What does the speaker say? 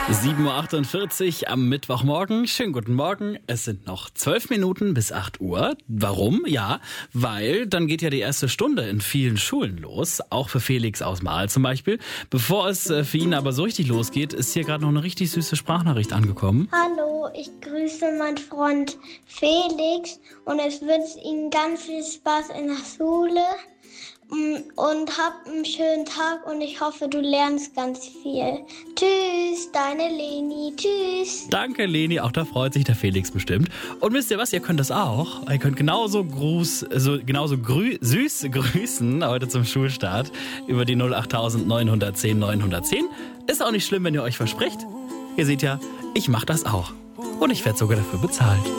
7.48 Uhr am Mittwochmorgen. Schönen guten Morgen. Es sind noch 12 Minuten bis 8 Uhr. Warum? Ja, weil dann geht ja die erste Stunde in vielen Schulen los. Auch für Felix aus Marl zum Beispiel. Bevor es für ihn aber so richtig losgeht, ist hier gerade noch eine richtig süße Sprachnachricht angekommen. Hallo, ich grüße meinen Freund Felix und ich wünsche ihm ganz viel Spaß in der Schule und hab einen schönen Tag und ich hoffe, du lernst ganz viel. Tschüss, deine Leni, tschüss. Danke, Leni. Auch da freut sich der Felix bestimmt. Und wisst ihr was? Ihr könnt das auch. Ihr könnt genauso süß grüßen heute zum Schulstart über die 08000 910 910. Ist auch nicht schlimm, wenn ihr euch verspricht. Ihr seht ja, ich mache das auch. Und ich werde sogar dafür bezahlt.